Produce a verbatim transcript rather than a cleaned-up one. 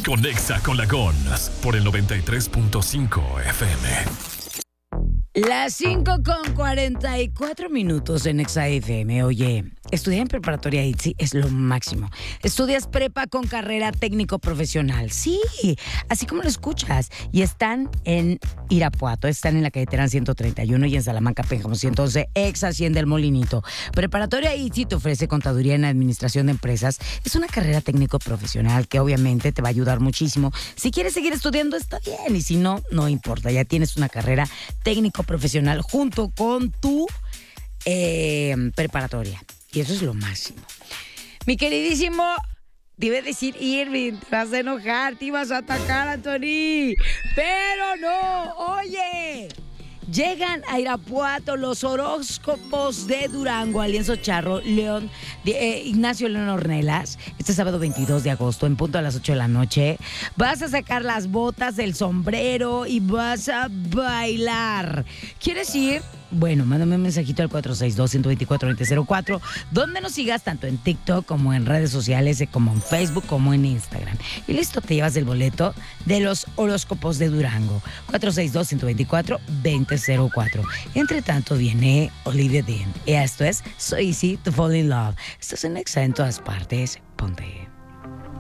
Conexa con la Gons por el noventa y tres punto cinco F M. Las cinco con cuarenta y cuatro minutos en Exa F M. Oye, estudiar en preparatoria I T S I es lo máximo. Estudias prepa con carrera técnico profesional. Sí, así como lo escuchas. Y están en Irapuato, están en la calle Terán ciento treinta y uno y en Salamanca, Pénjamo ciento once, ex Hacienda El Molinito. Preparatoria I T S I te ofrece contaduría en administración de empresas. Es una carrera técnico profesional que obviamente te va a ayudar muchísimo. Si quieres seguir estudiando, está bien. Y si no, no importa. Ya tienes una carrera técnico profesional junto con tu eh, preparatoria. Y eso es lo máximo. Mi queridísimo, te iba a decir Irving, te vas a enojar, te ibas a atacar, Anthony. Pero no, oye. Llegan a Irapuato los horóscopos de Durango, Alienzo Charro, León, de, eh, Ignacio León Ornelas, este sábado veintidós de agosto, en punto a las ocho de la noche. Vas a sacar las botas del sombrero y vas a bailar. ¿Quieres ir? Bueno, mándame un mensajito al cuatro seis dos, uno dos cuatro, dos cero cero cuatro, donde nos sigas tanto en TikTok como en redes sociales, como en Facebook, como en Instagram. Y listo, te llevas el boleto de los horóscopos de Durango. cuatro seis dos, uno dos cuatro, dos cero cero cuatro. Entre tanto viene Olivia Dean. Y esto es So Easy to Fall in Love. Estás en Exa en todas partes. Ponte.